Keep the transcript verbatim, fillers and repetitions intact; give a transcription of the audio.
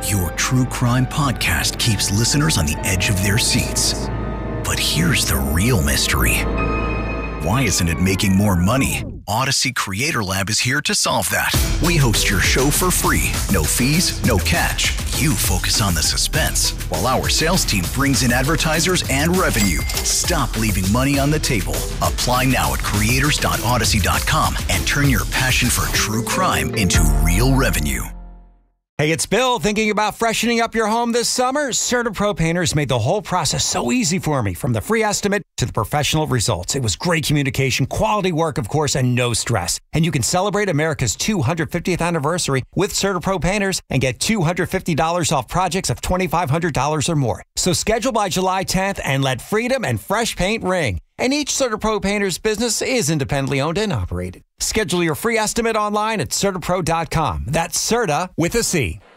Your true crime podcast keeps listeners on the edge of their seats. But here's the real mystery. Why isn't it making more money? Odyssey Creator Lab is here to solve that. We host your show for free. No fees, no catch. You focus on the suspense, while our sales team brings in advertisers and revenue. Stop leaving money on the table. Apply now at creators dot odyssey dot com and turn your passion for true crime into real revenue. Hey, it's Bill. Thinking about freshening up your home this summer? CertaPro Painters made the whole process so easy for me, from the free estimate to the professional results. It was great communication, quality work, of course, and no stress. And you can celebrate America's two hundred fiftieth anniversary with CertaPro Painters and get two hundred fifty dollars off projects of twenty-five hundred dollars or more. So schedule by July tenth and let freedom and fresh paint ring. And each CertaPro Painters business is independently owned and operated. Schedule your free estimate online at Certa Pro dot com. That's Certa with a C.